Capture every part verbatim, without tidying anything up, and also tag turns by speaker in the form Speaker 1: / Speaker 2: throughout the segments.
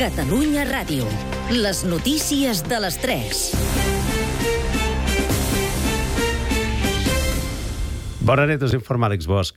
Speaker 1: Catalunya Ràdio. Les notícies de les tres.
Speaker 2: Bona nit, us informa Àlex Bosch.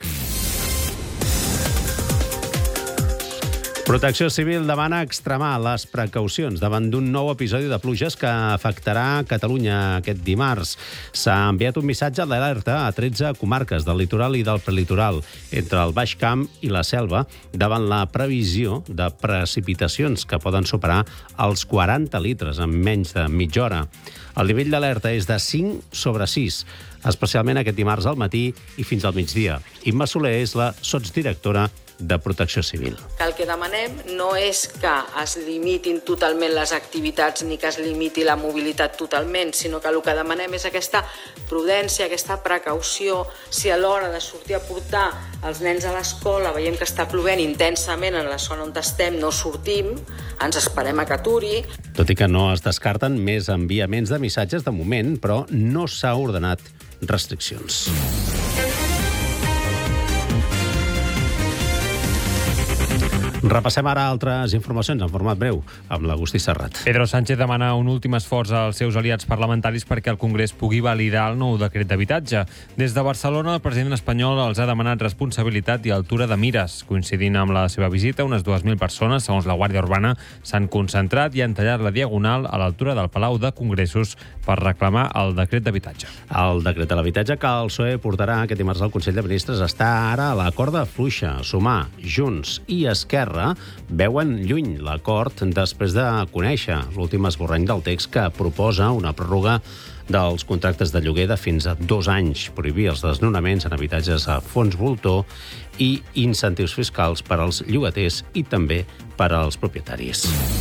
Speaker 2: Protecció Civil demana extremar les precaucions davant d'un nou episodi de pluges que afectarà Catalunya aquest dimarts. S'ha enviat un missatge d'alerta a tretze comarques del litoral i del prelitoral, entre el Baix Camp i la Selva, davant la previsió de precipitacions que poden superar els quaranta litres en menys de mitja hora. El nivell d'alerta és de cinc sobre sis, especialment aquest dimarts al matí i fins al migdia. Imma Soler és la sotsdirectora de Protecció Civil.
Speaker 3: El que demanem no és que es limitin totalment les activitats ni que es limiti la mobilitat totalment, sinó que el que demanem és aquesta prudència, aquesta precaució. Si a l'hora de sortir a portar els nens a l'escola veiem que està plovent intensament en la zona on estem, no sortim, ens esperem a que aturi.
Speaker 2: Tot i que no es descarten més enviaments de missatges de moment, però no s'ha ordenat restriccions. Repassem ara altres informacions en format breu amb l'Agustí Serrat.
Speaker 4: Pedro Sánchez demana un últim esforç als seus aliats parlamentaris perquè el Congrés pugui validar el nou decret d'habitatge. Des de Barcelona, el president espanyol els ha demanat responsabilitat i altura de mires. Coincidint amb la seva visita, unes dues mil persones, segons la Guàrdia Urbana, s'han concentrat i han tallat la diagonal a l'altura del Palau de Congressos per reclamar el decret d'habitatge.
Speaker 2: El decret de l'habitatge que el P S O E portarà aquest dimarts al Consell de Ministres està ara a la corda fluixa. Sumar, Junts i Esquerra veuen lluny l'acord després de conèixer l'últim esborrany del text que proposa una pròrroga dels contractes de lloguer de fins a dos anys, prohibir els desnonaments en habitatges a fons voltor i incentius fiscals per als llogaters i també per als propietaris.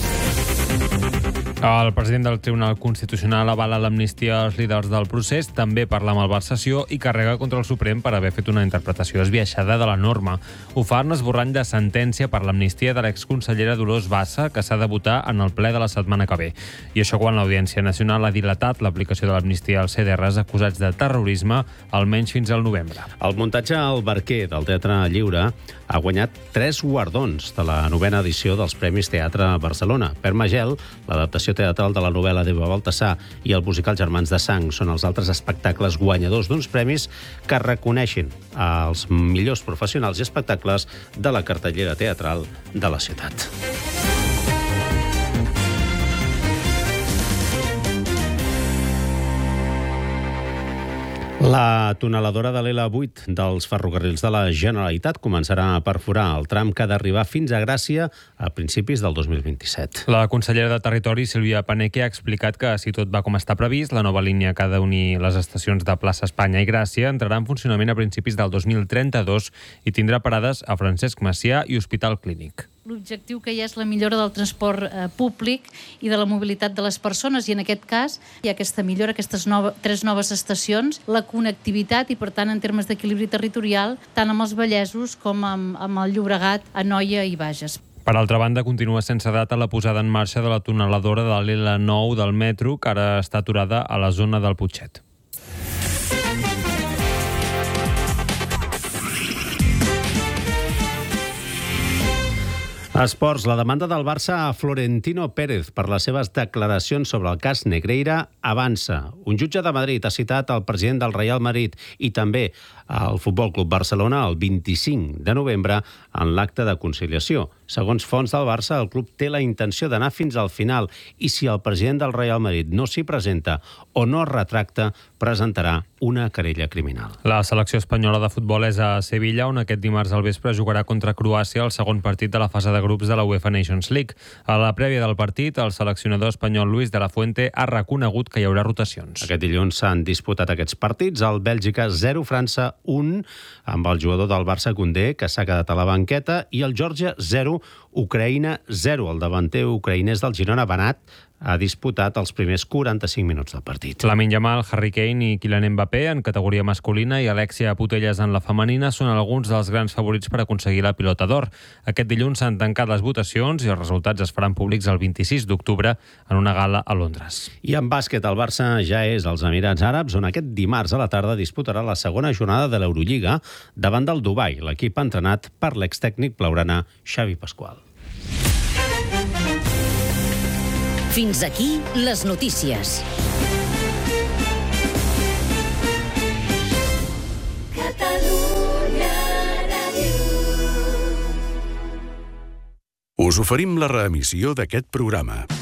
Speaker 4: El president del Tribunal Constitucional avala l'amnistia als líders del procés, també parla amb el Barça i carrega contra el Suprem per haver fet una interpretació esbiaixada de la norma. Ho fa en esborrany de sentència per l'amnistia de l'exconsellera Dolors Bassa, que s'ha de votar en el ple de la setmana que ve. I això quan l'Audiència Nacional ha dilatat l'aplicació de l'amnistia als C D Rs acusats de terrorisme almenys fins al novembre.
Speaker 2: El muntatge al Barquer del Teatre Lliure ha guanyat tres guardons de la novena edició dels Premis Teatre Barcelona. Per Magel, l'adaptació teatral de la novel·la d'Eva Baltasar i el musical Germans de Sang són els altres espectacles guanyadors d'uns premis que reconeixen els millors professionals i espectacles de la cartellera teatral de la ciutat. La tuneladora de l'L vuit dels ferrocarrils de la Generalitat començarà a perforar el tram que ha d'arribar fins a Gràcia a principis del dos mil vint-i-set.
Speaker 4: La consellera de Territori, Sílvia Paneque, ha explicat que, si tot va com està previst, la nova línia que ha d'unir les estacions de Plaça Espanya i Gràcia entrarà en funcionament a principis del dos mil trenta-dos i tindrà parades a Francesc Macià i Hospital Clínic.
Speaker 5: L'objectiu que hi ha és la millora del transport eh, públic i de la mobilitat de les persones, i en aquest cas hi ha aquesta millora, aquestes nove, tres noves estacions, la connectivitat i, per tant, en termes d'equilibri territorial, tant amb els Vallesos com amb, amb el Llobregat, Anoia i Bages.
Speaker 4: Per altra banda, continua sense data la posada en marxa de la tuneladora de l'L nou del metro, que ara està aturada a la zona del Putxet.
Speaker 2: Esports. La demanda del Barça a Florentino Pérez per les seves declaracions sobre el cas Negreira avança. Un jutge de Madrid ha citat el president del Real Madrid i també al Futbol Club Barcelona el vint-i-cinc de novembre en l'acte de conciliació. Segons fonts del Barça, el club té la intenció d'anar fins al final i si el president del Real Madrid no s'hi presenta o no es retracta, presentarà una querella criminal.
Speaker 4: La selecció espanyola de futbol és a Sevilla, on aquest dimarts al vespre jugarà contra Croàcia el segon partit de la fase de grups de la UEFA Nations League. A la prèvia del partit, el seleccionador espanyol Luis de la Fuente ha reconegut que hi haurà rotacions.
Speaker 2: Aquest dilluns s'han disputat aquests partits. El Bèlgica zero, França un, amb el jugador del Barça Koundé, que s'ha quedat a la banqueta, i el Geòrgia zero, Ucraïna zero. El davanter ucraïnès del Girona, Banat, ha disputat els primers quaranta-cinc minuts del partit.
Speaker 4: Lamine Yamal, Harry Kane i Kylian Mbappé en categoria masculina i Alexia Putellas en la femenina són alguns dels grans favorits per aconseguir la pilota d'or. Aquest dilluns s'han tancat les votacions i els resultats es faran públics el vint-i-sis d'octubre en una gala a Londres.
Speaker 2: I en bàsquet, el Barça ja és als Emirats Àrabs, on aquest dimarts a la tarda disputarà la segona jornada de l'Eurolliga davant del Dubai, l'equip entrenat per l'extècnic blaugrana Xavi Pasqual.
Speaker 1: Fins aquí les notícies.
Speaker 6: Us oferim la reemissió d'aquest programa.